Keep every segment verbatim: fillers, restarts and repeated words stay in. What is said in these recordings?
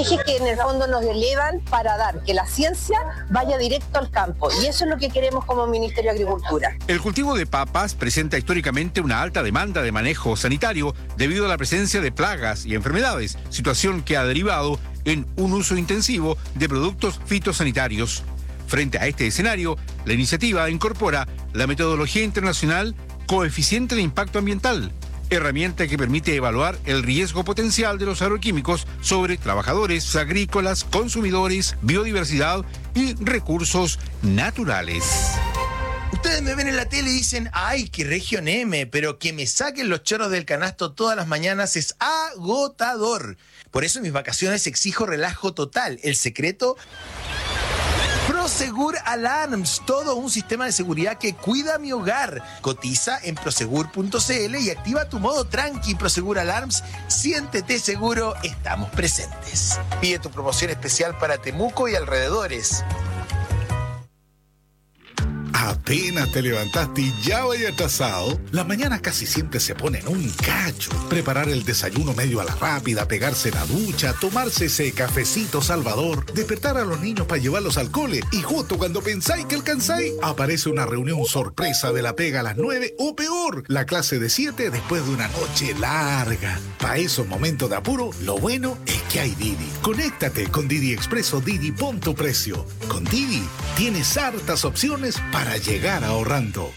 ejes que en el fondo nos elevan para dar que la ciencia vaya directo al campo. Y eso es lo que queremos como Ministerio de Agricultura. El cultivo de papas presenta históricamente una alta demanda de manejo sanitario debido a la presencia de plagas y enfermedades, situación que ha derivado en un uso intensivo de productos fitosanitarios. Frente a este escenario, la iniciativa incorpora la metodología internacional Coeficiente de Impacto Ambiental, herramienta que permite evaluar el riesgo potencial de los agroquímicos sobre trabajadores agrícolas, consumidores, biodiversidad y recursos naturales. Ustedes me ven en la tele y dicen, ay, qué región M, pero que me saquen los chorros del canasto todas las mañanas es agotador. Por eso en mis vacaciones exijo relajo total. El secreto... Prosegur Alarms, todo un sistema de seguridad que cuida mi hogar. Cotiza en prosegur punto c l y activa tu modo tranqui. Prosegur Alarms, siéntete seguro, estamos presentes. Pide tu promoción especial para Temuco y alrededores. Apenas te levantaste y ya vaya atrasado. Las mañanas casi siempre se ponen un cacho. Preparar el desayuno medio a la rápida, pegarse la ducha, tomarse ese cafecito salvador, despertar a los niños para llevarlos al cole y justo cuando pensáis que alcanzáis, aparece una reunión sorpresa de la pega a las nueve o peor, la clase de siete después de una noche larga. Para esos momentos de apuro, lo bueno es que hay Didi. Conéctate con Didi Expreso Didi, pon tu precio. Con Didi tienes hartas opciones para llegar ahorrando.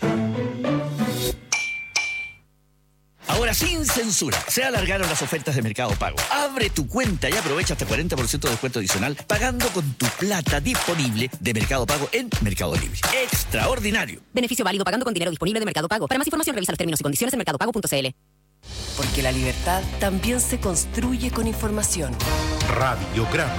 Ahora sin censura, se alargaron las ofertas de Mercado Pago. Abre tu cuenta y aprovecha hasta cuarenta por ciento de descuento adicional pagando con tu plata disponible de Mercado Pago en Mercado Libre. ¡Extraordinario! Beneficio válido pagando con dinero disponible de Mercado Pago. Para más información revisa los términos y condiciones en mercado pago punto c l. Porque la libertad también se construye con información. Radiograma.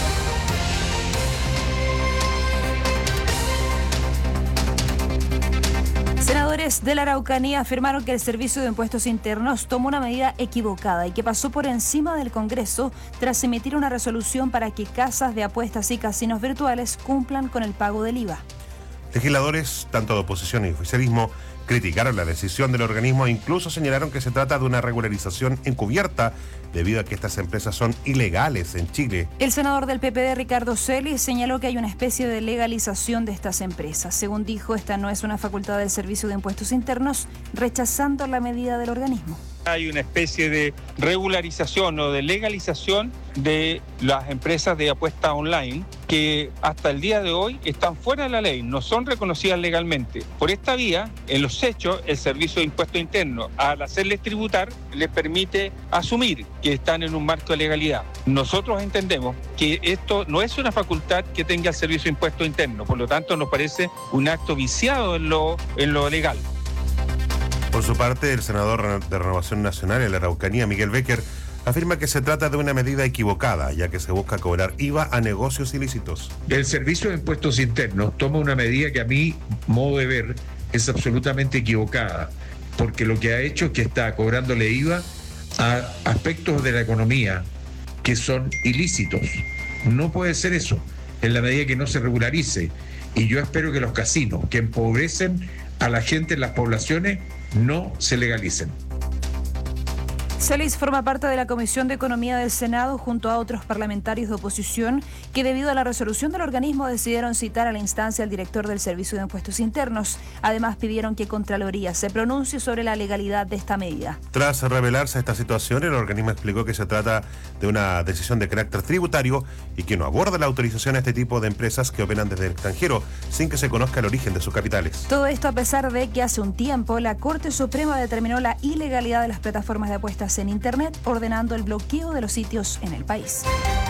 Senadores de la Araucanía afirmaron que el Servicio de Impuestos Internos tomó una medida equivocada y que pasó por encima del Congreso tras emitir una resolución para que casas de apuestas y casinos virtuales cumplan con el pago del I V A. Legisladores, tanto de oposición y oficialismo, criticaron la decisión del organismo e incluso señalaron que se trata de una regularización encubierta debido a que estas empresas son ilegales en Chile. El senador del P P D, Ricardo Celis, señaló que hay una especie de legalización de estas empresas. Según dijo, esta no es una facultad del Servicio de Impuestos Internos, rechazando la medida del organismo. Hay una especie de regularización o de legalización de las empresas de apuesta online que hasta el día de hoy están fuera de la ley, no son reconocidas legalmente. Por esta vía, en los hechos, el Servicio de Impuestos Internos, al hacerles tributar, les permite asumir que están en un marco de legalidad. Nosotros entendemos que esto no es una facultad que tenga el Servicio de Impuestos Internos, por lo tanto nos parece un acto viciado en lo, en lo legal. Por su parte, el senador de Renovación Nacional en la Araucanía, Miguel Becker, afirma que se trata de una medida equivocada, ya que se busca cobrar I V A a negocios ilícitos. El Servicio de Impuestos Internos toma una medida que a mi modo de ver es absolutamente equivocada, porque lo que ha hecho es que está cobrándole I V A a aspectos de la economía que son ilícitos. No puede ser eso, en la medida que no se regularice. Y yo espero que los casinos que empobrecen a la gente en las poblaciones no se legalicen. Celis forma parte de la Comisión de Economía del Senado junto a otros parlamentarios de oposición que debido a la resolución del organismo decidieron citar a la instancia al director del Servicio de Impuestos Internos. Además pidieron que Contraloría se pronuncie sobre la legalidad de esta medida. Tras revelarse esta situación, el organismo explicó que se trata de una decisión de carácter tributario y que no aborda la autorización a este tipo de empresas que operan desde el extranjero sin que se conozca el origen de sus capitales. Todo esto a pesar de que hace un tiempo la Corte Suprema determinó la ilegalidad de las plataformas de apuestas en Internet, ordenando el bloqueo de los sitios en el país.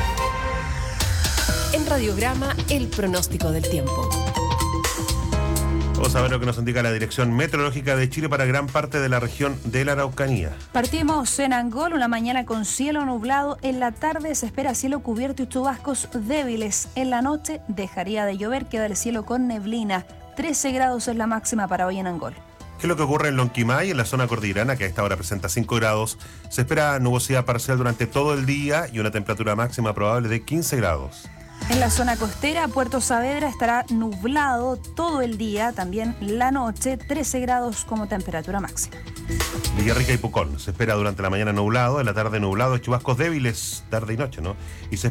En Radiograma, el pronóstico del tiempo. Vamos a ver lo que nos indica la Dirección Meteorológica de Chile para gran parte de la región de la Araucanía. Partimos en Angol, una mañana con cielo nublado. En la tarde se espera cielo cubierto y chubascos débiles. En la noche dejaría de llover, queda el cielo con neblina. trece grados es la máxima para hoy en Angol. ¿Qué es lo que ocurre en Lonquimay, en la zona cordillerana, que a esta hora presenta cinco grados? Se espera nubosidad parcial durante todo el día y una temperatura máxima probable de quince grados. En la zona costera, Puerto Saavedra estará nublado todo el día, también la noche, trece grados como temperatura máxima. Villarrica y Pucón, se espera durante la mañana nublado, en la tarde nublado, chubascos débiles, tarde y noche, ¿no? Y se